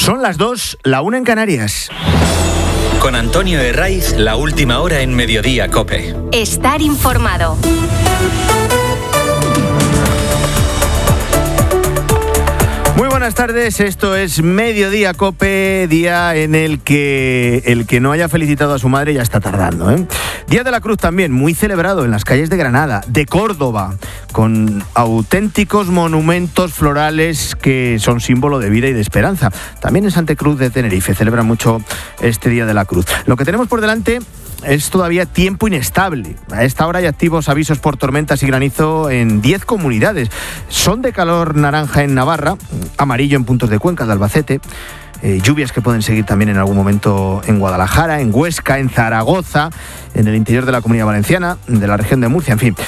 Son las 2, la 1 en Canarias. Con Antonio Herraiz, la última hora en Mediodía COPE. Estar informado. Muy buenas tardes, esto es Mediodía COPE, día en el que el que no haya felicitado a su madre ya está tardando, ¿eh? Día de la Cruz también, muy celebrado en las calles de Granada, de Córdoba, con auténticos monumentos florales que son símbolo de vida y de esperanza. También en Santa Cruz de Tenerife celebran mucho este Día de la Cruz. Lo que tenemos por delante es todavía tiempo inestable. A esta hora hay activos avisos por tormentas y granizo en 10 comunidades. Son de color naranja en Navarra, amarillo en puntos de Cuenca, de Albacete. Lluvias que pueden seguir también en algún momento en Guadalajara, en Huesca, en Zaragoza, en el interior de la Comunidad Valenciana, de la región de Murcia, en fin,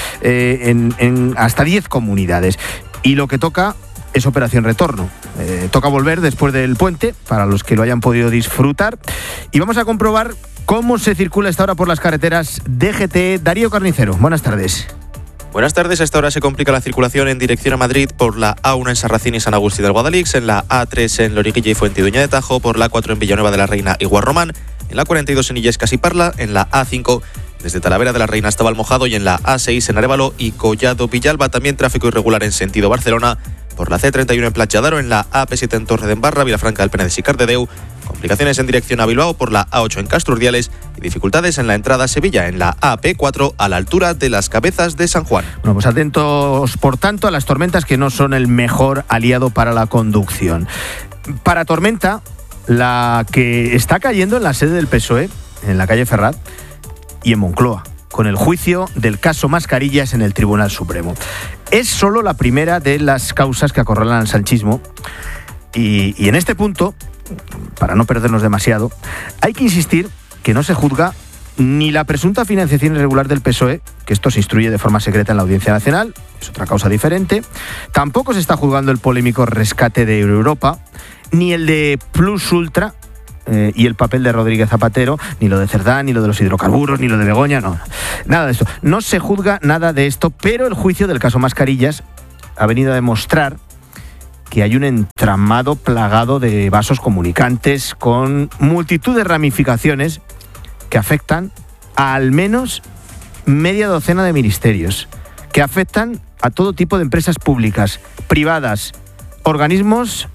en hasta 10 comunidades. Y lo que toca es operación retorno. Toca volver después del puente, para los que lo hayan podido disfrutar. Y vamos a comprobar cómo se circula esta hora por las carreteras DGT. Darío Carnicero, buenas tardes. Buenas tardes. A esta hora se complica la circulación en dirección a Madrid por la A1 en Sarracín y San Agustín del Guadalix, en la A3 en Loriguilla y Fuentidueña de Tajo, por la A4 en Villanueva de la Reina y Guarromán, en la 42 en Illescas y Parla, en la A5 desde Talavera de la Reina hasta Valmojado y en la A6 en Arévalo y Collado Villalba. También tráfico irregular en sentido Barcelona por la C31 en Platja d'Aro, en la AP7 en Torredembarra, Vilafranca del Penedès y Cardedeu. Complicaciones en dirección a Bilbao por la A8 en Castro Urdiales y dificultades en la entrada a Sevilla en la AP4 a la altura de las Cabezas de San Juan. Bueno, pues atentos, por tanto, a las tormentas, que no son el mejor aliado para la conducción. Para tormenta, la que está cayendo en la sede del PSOE, en la calle Ferrat y en Moncloa, con el juicio del caso Mascarillas en el Tribunal Supremo. Es solo la primera de las causas que acorralan al sanchismo y en este punto, para no perdernos demasiado, hay que insistir que no se juzga ni la presunta financiación irregular del PSOE, que esto se instruye de forma secreta en la Audiencia Nacional, es otra causa diferente. Tampoco se está juzgando el polémico rescate de Europa, ni el de Plus Ultra, y el papel de Rodríguez Zapatero, ni lo de Cerdá, ni lo de los hidrocarburos, ni lo de Begoña, no. Nada de esto. No se juzga nada de esto, pero el juicio del caso Mascarillas ha venido a demostrar que hay un entramado plagado de vasos comunicantes con multitud de ramificaciones que afectan a al menos media docena de ministerios, que afectan a todo tipo de empresas públicas, privadas, organismos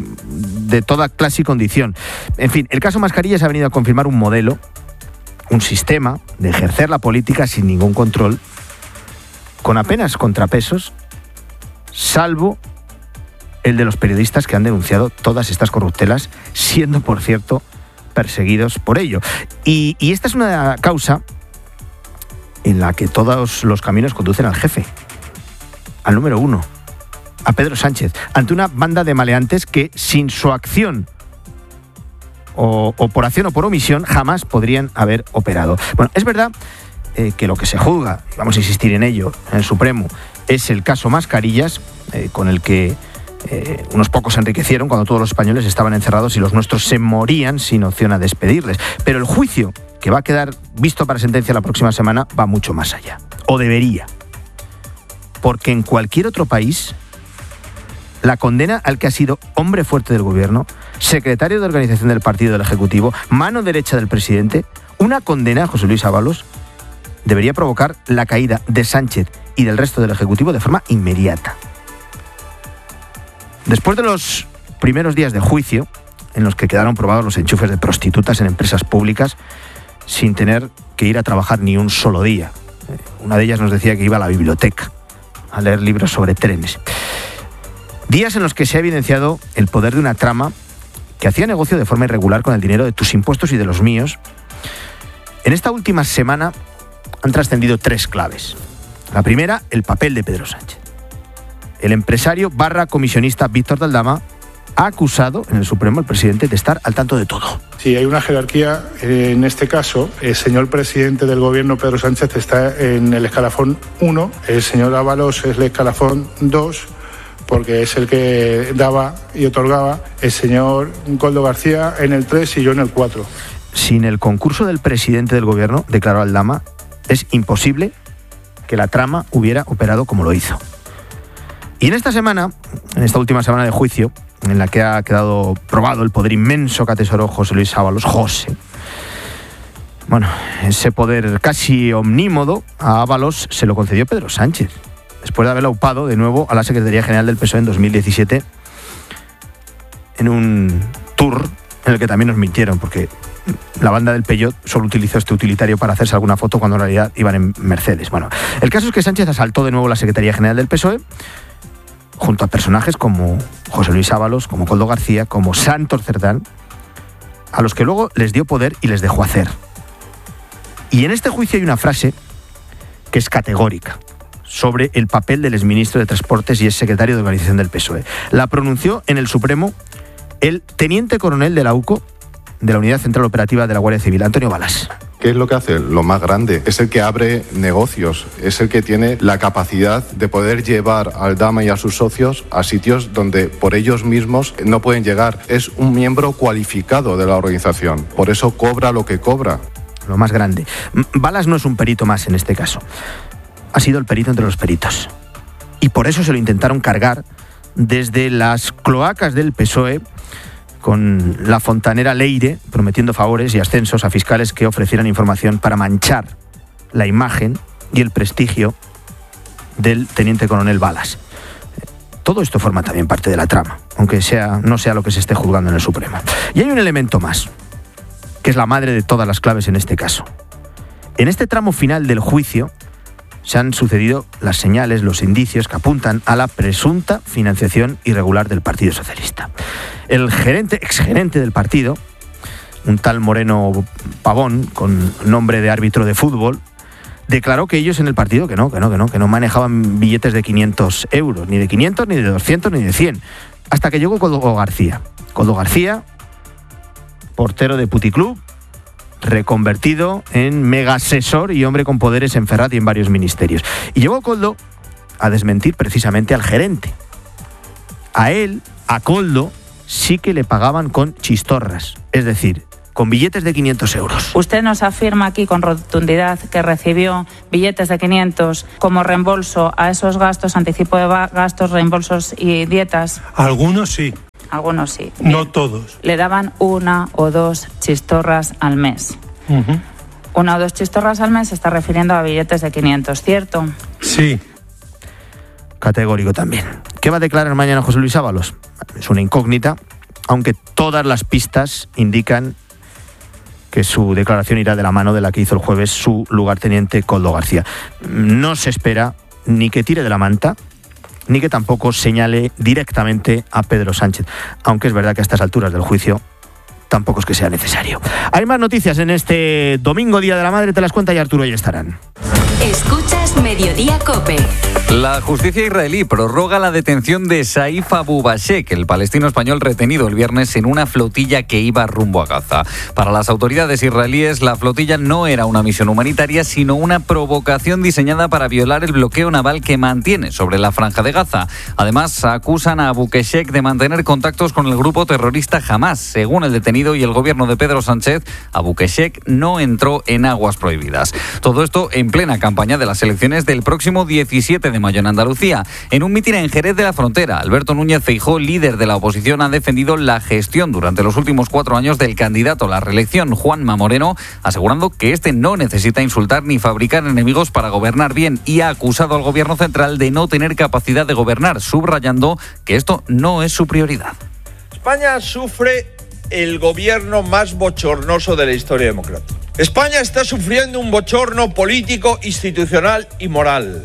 de toda clase y condición. En fin, el caso Mascarillas ha venido a confirmar un modelo, un sistema de ejercer la política sin ningún control, con apenas contrapesos, salvo el de los periodistas que han denunciado todas estas corruptelas, siendo, por cierto, perseguidos por ello. Y esta es una causa en la que todos los caminos conducen al jefe, al número uno, a Pedro Sánchez, ante una banda de maleantes que sin su acción o por acción o por omisión jamás podrían haber operado. Bueno, es verdad que lo que se juzga, y vamos a insistir en ello, en el Supremo, es el caso Mascarillas, con el que unos pocos se enriquecieron cuando todos los españoles estaban encerrados y los nuestros se morían sin opción a despedirles. Pero el juicio, que va a quedar visto para sentencia la próxima semana, va mucho más allá. O debería. Porque en cualquier otro país, la condena al que ha sido hombre fuerte del gobierno, secretario de organización del partido del Ejecutivo, mano derecha del presidente, una condena a José Luis Ábalos debería provocar la caída de Sánchez y del resto del Ejecutivo de forma inmediata. Después de los primeros días de juicio, en los que quedaron probados los enchufes de prostitutas en empresas públicas, sin tener que ir a trabajar ni un solo día. Una de ellas nos decía que iba a la biblioteca a leer libros sobre trenes. Días en los que se ha evidenciado el poder de una trama que hacía negocio de forma irregular con el dinero de tus impuestos y de los míos. En esta última semana han trascendido 3 claves. La primera, el papel de Pedro Sánchez. El empresario / comisionista Víctor de Aldama ha acusado en el Supremo al presidente de estar al tanto de todo. Sí, hay una jerarquía. En este caso, el señor presidente del gobierno, Pedro Sánchez, está en el escalafón 1, el señor Ábalos es el escalafón 2, porque es el que daba y otorgaba, el señor Koldo García en el 3 y yo en el 4. Sin el concurso del presidente del gobierno, declaró Aldama, es imposible que la trama hubiera operado como lo hizo. Y en esta última semana de juicio, en la que ha quedado probado el poder inmenso que atesoró José Luis Ábalos, José. Bueno, ese poder casi omnímodo a Ábalos se lo concedió Pedro Sánchez, después de haberlo aupado de nuevo a la Secretaría General del PSOE en 2017, en un tour en el que también nos mintieron, porque la banda del Peyot solo utilizó este utilitario para hacerse alguna foto cuando en realidad iban en Mercedes. Bueno, el caso es que Sánchez asaltó de nuevo la Secretaría General del PSOE, junto a personajes como José Luis Ábalos, como Koldo García, como Santos Cerdán, a los que luego les dio poder y les dejó hacer. Y en este juicio hay una frase que es categórica sobre el papel del exministro de Transportes y exsecretario de Organización del PSOE. La pronunció en el Supremo el teniente coronel de la UCO, de la Unidad Central Operativa de la Guardia Civil, Antonio Balas. ¿Qué es lo que hace? Lo más grande. Es el que abre negocios, es el que tiene la capacidad de poder llevar al Dama y a sus socios a sitios donde por ellos mismos no pueden llegar. Es un miembro cualificado de la organización, por eso cobra lo que cobra. Lo más grande. Balas no es un perito más en este caso. Ha sido el perito entre los peritos. Y por eso se lo intentaron cargar desde las cloacas del PSOE, con la fontanera Leire prometiendo favores y ascensos a fiscales que ofrecieran información para manchar la imagen y el prestigio del teniente coronel Balas. Todo esto forma también parte de la trama, aunque no sea lo que se esté juzgando en el Supremo. Y hay un elemento más, que es la madre de todas las claves en este caso. En este tramo final del juicio se han sucedido las señales, los indicios que apuntan a la presunta financiación irregular del Partido Socialista. El exgerente del partido, un tal Moreno Pavón, con nombre de árbitro de fútbol, declaró que ellos en el partido que no manejaban billetes de 500 euros, ni de 500, ni de 200, ni de 100, hasta que llegó Koldo García. Koldo García, portero de Puticlub, reconvertido en mega asesor y hombre con poderes en Ferrat y en varios ministerios. Y llegó Koldo a desmentir precisamente al gerente. A Koldo, sí que le pagaban con chistorras, es decir, con billetes de 500 euros. Usted nos afirma aquí con rotundidad que recibió billetes de 500 como reembolso a esos gastos, anticipo de gastos, reembolsos y dietas. Algunos sí. Algunos sí. No todos. Le daban 1 o 2 chistorras al mes. 1 o 2 chistorras al mes se está refiriendo a billetes de 500, ¿cierto? Sí. Categórico también. ¿Qué va a declarar mañana José Luis Ábalos? Es una incógnita, aunque todas las pistas indican que su declaración irá de la mano de la que hizo el jueves su lugarteniente Koldo García. No se espera ni que tire de la manta, ni que tampoco señale directamente a Pedro Sánchez, aunque es verdad que a estas alturas del juicio tampoco es que sea necesario. Hay más noticias en este domingo, Día de la Madre, te las cuenta y Arturo y estarán. Escuchas Mediodía COPE. La justicia israelí prorroga la detención de Saif Abu Bashek, el palestino español retenido el viernes en una flotilla que iba rumbo a Gaza. Para las autoridades israelíes, la flotilla no era una misión humanitaria, sino una provocación diseñada para violar el bloqueo naval que mantiene sobre la franja de Gaza. Además, acusan a Abu Bashek de mantener contactos con el grupo terrorista Hamás. Según el detenido y el gobierno de Pedro Sánchez, Abu Bashek no entró en aguas prohibidas. Todo esto en plena campaña de las elecciones del próximo 17 de mayo en Andalucía. En un mitin en Jerez de la Frontera, Alberto Núñez Feijóo, líder de la oposición, ha defendido la gestión durante los últimos 4 años del candidato a la reelección, Juanma Moreno, asegurando que este no necesita insultar ni fabricar enemigos para gobernar bien, y ha acusado al gobierno central de no tener capacidad de gobernar, subrayando que esto no es su prioridad. España sufre el gobierno más bochornoso de la historia democrática. España está sufriendo un bochorno político, institucional y moral.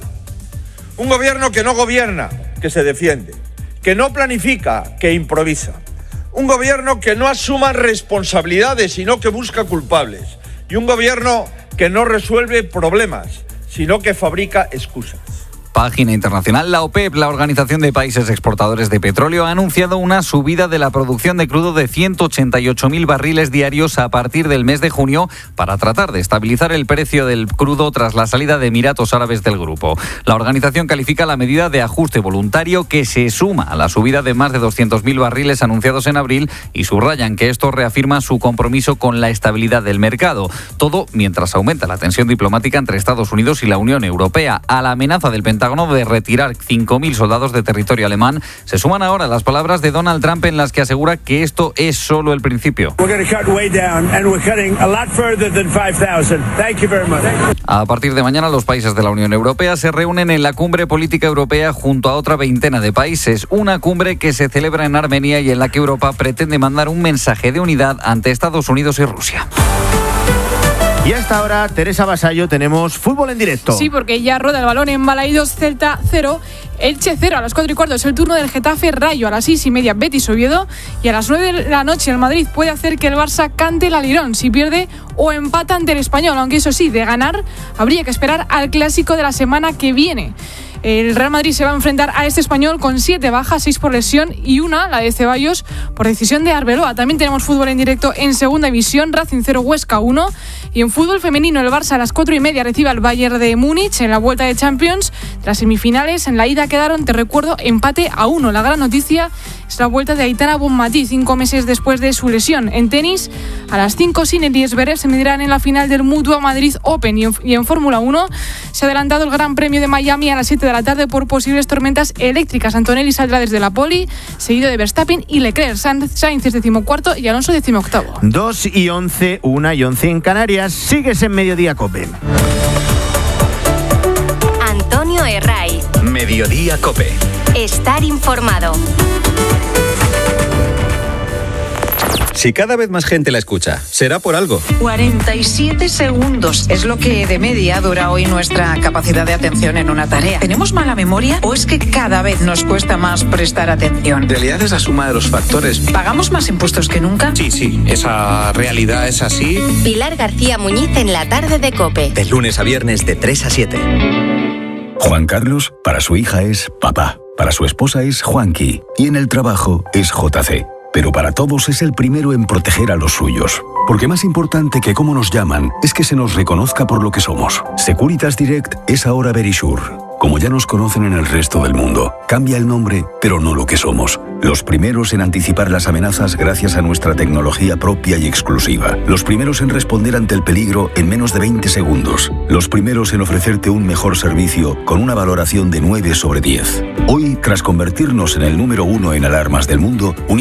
Un gobierno que no gobierna, que se defiende, que no planifica, que improvisa. Un gobierno que no asuma responsabilidades, sino que busca culpables. Y un gobierno que no resuelve problemas, sino que fabrica excusas. Página internacional, la OPEP, la Organización de Países Exportadores de Petróleo, ha anunciado una subida de la producción de crudo de 188.000 barriles diarios a partir del mes de junio para tratar de estabilizar el precio del crudo tras la salida de Emiratos Árabes del grupo. La organización califica la medida de ajuste voluntario que se suma a la subida de más de 200.000 barriles anunciados en abril y subrayan que esto reafirma su compromiso con la estabilidad del mercado. Todo mientras aumenta la tensión diplomática entre Estados Unidos y la Unión Europea. A la amenaza del Pentágono Pentágono de retirar 5.000 soldados de territorio alemán. Se suman ahora las palabras de Donald Trump en las que asegura que esto es solo el principio. A partir de mañana, los países de la Unión Europea se reúnen en la Cumbre Política Europea junto a otra veintena de países. Una cumbre que se celebra en Armenia y en la que Europa pretende mandar un mensaje de unidad ante Estados Unidos y Rusia. Y hasta ahora, Teresa Vasallo, tenemos fútbol en directo. Sí, porque ya rueda el balón en Balaídos, Celta 0, Elche 0. A las 4:15 es el turno del Getafe, Rayo. A las 6:30 Betis, Oviedo. Y a las 9 de la noche el Madrid puede hacer que el Barça cante el alirón si pierde o empata ante el Español. Aunque eso sí, de ganar habría que esperar al clásico de la semana que viene. El Real Madrid se va a enfrentar a este Español con 7 bajas, 6 por lesión y una, la de Ceballos, por decisión de Arbeloa. También tenemos fútbol en directo en Segunda División, Racing 0, Huesca 1. Y en fútbol femenino, el Barça a las 4:30 recibe al Bayern de Múnich en la vuelta de Champions. Las semifinales en la ida quedaron, te recuerdo, empate a 1. La gran noticia es la vuelta de Aitana Bonmatí, 5 meses después de su lesión. En tenis, a las 5 Sinner y Zverev se medirán en la final del Mutua Madrid Open. Y en Fórmula 1 se ha adelantado el Gran Premio de Miami a las 7 de la tarde por posibles tormentas eléctricas. Antonelli saldrá desde la pole, seguido de Verstappen y Leclerc. Sainz es 14º y Alonso 18º. 2:11, 1:11 en Canarias. Sigues en Mediodía COPE. Antonio Herraiz. Mediodía COPE. Estar informado. Si cada vez más gente la escucha, será por algo. 47 segundos es lo que de media dura hoy nuestra capacidad de atención en una tarea. ¿Tenemos mala memoria o es que cada vez nos cuesta más prestar atención? En realidad es la suma de los factores. ¿Pagamos más impuestos que nunca? Sí, esa realidad es así. Pilar García Muñiz en la tarde de COPE. De lunes a viernes de 3 a 7. Juan Carlos, para su hija es papá. Para su esposa es Juanqui. Y en el trabajo es JC. Pero para todos es el primero en proteger a los suyos. Porque más importante que cómo nos llaman es que se nos reconozca por lo que somos. Securitas Direct es ahora Verisure. Como ya nos conocen en el resto del mundo, cambia el nombre, pero no lo que somos. Los primeros en anticipar las amenazas gracias a nuestra tecnología propia y exclusiva. Los primeros en responder ante el peligro en menos de 20 segundos. Los primeros en ofrecerte un mejor servicio con una valoración de 9 sobre 10. Hoy, tras convertirnos en el número 1 en alarmas del mundo,